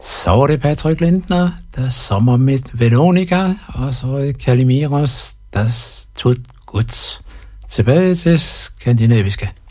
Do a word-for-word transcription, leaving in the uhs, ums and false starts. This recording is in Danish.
Så var det Patrick Lindner, der sommer mit Veronica, og så Kalimiros, das tut gut. Tilbage til skandinaviske.